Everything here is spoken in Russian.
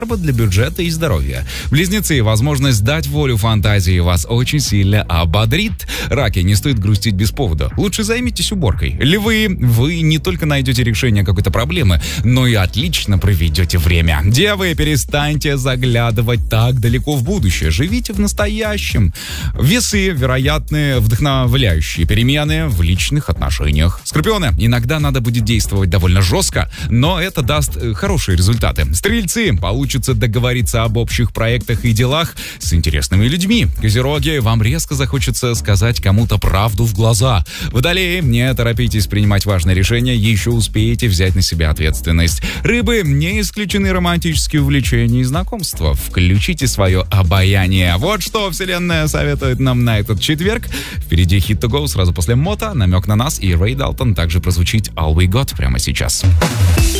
для бюджета и здоровья. Близнецы, возможность дать волю фантазии вас очень сильно ободрит. Раки, не стоит грустить без повода. Лучше займитесь уборкой. Львы, вы не только найдете решение какой-то проблемы, но и отлично проведете время. Девы, перестаньте заглядывать так далеко в будущее. Живите в настоящем. Весы, вероятные вдохновляющие перемены в личных отношениях. Скорпионы, иногда надо будет действовать довольно жестко, но это даст хорошие результаты. Стрельцы, получится договориться об общих проектах и делах с интересными людьми. Козероги, вам резко захочется сказать кому-то правду в глаза. Водолеи, не торопитесь принимать важные решения, еще успеете взять на себя ответственность. Рыбы, не исключены романтические увлечения и знакомства. Включите свое обаяние. Вот что вселенная советует нам на этот четверг. Впереди Hit to Go сразу после Мота, намек на нас, и Рэй Далтон также прозвучит All We Got прямо сейчас.